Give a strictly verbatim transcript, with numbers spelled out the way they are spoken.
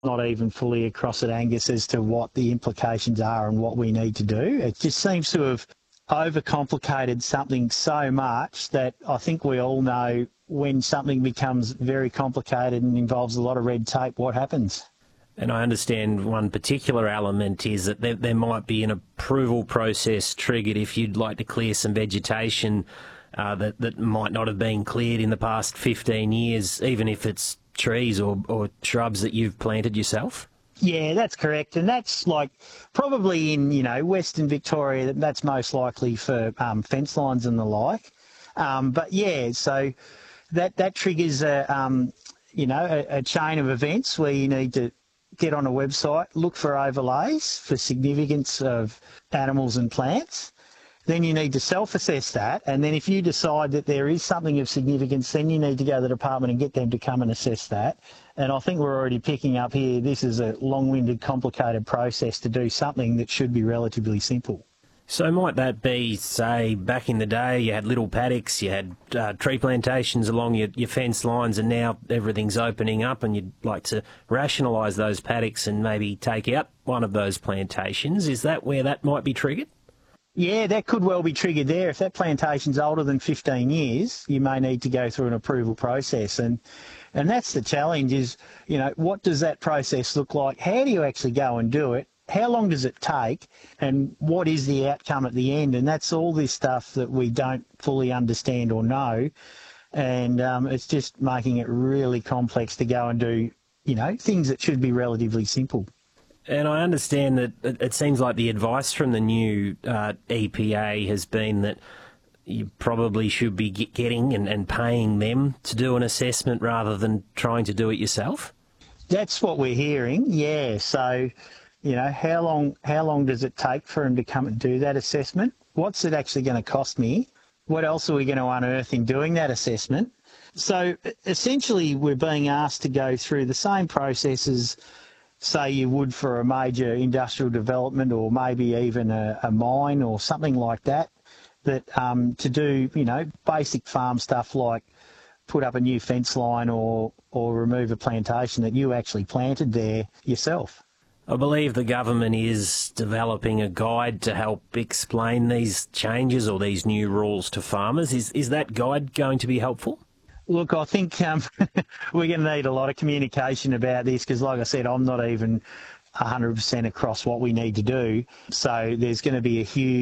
not even fully across at Angus as to what the implications are and what we need to do. It just seems to have overcomplicated something so much that I think we all know when something becomes very complicated and involves a lot of red tape, what happens. And I understand one particular element is that there, there might be an approval process triggered if you'd like to clear some vegetation uh, that, that might not have been cleared in the past fifteen years, even if it's trees or, or shrubs that you've planted yourself? Yeah, that's correct. And that's like probably in, you know, Western Victoria, that's most likely for um, fence lines and the like. Um, but yeah, so that, that triggers a, um, you know, a, a chain of events where you need to get on a website, look for overlays for significance of animals and plants. Then you need to self-assess that, and then if you decide that there is something of significance, then you need to go to the department and get them to come and assess that. And I think we're already picking up here, this is a long-winded, complicated process to do something that should be relatively simple. So might that be, say, back in the day you had little paddocks, you had uh, tree plantations along your, your fence lines, and now everything's opening up and you'd like to rationalise those paddocks and maybe take out one of those plantations. Is that where that might be triggered? Yeah, that could well be triggered there. If that plantation's older than fifteen years, you may need to go through an approval process. And and that's the challenge is, you know, what does that process look like? How do you actually go and do it? How long does it take? And what is the outcome at the end? And that's all this stuff that we don't fully understand or know. And um, it's just making it really complex to go and do, you know, things that should be relatively simple. And I understand that it seems like the advice from the new uh, E P A has been that you probably should be getting and, and paying them to do an assessment rather than trying to do it yourself. That's what we're hearing, yeah. So, you know, how long how long does it take for them to come and do that assessment? What's it actually going to cost me? What else are we going to unearth in doing that assessment? So essentially we're being asked to go through the same processes say you would for a major industrial development or maybe even a, a mine or something like that, that um, to do, you know, basic farm stuff like put up a new fence line or, or remove a plantation that you actually planted there yourself. I believe the government is developing a guide to help explain these changes or these new rules to farmers. Is, is that guide going to be helpful? Look, I think um, we're going to need a lot of communication about this because, like I said, I'm not even one hundred percent across what we need to do. So there's going to be a huge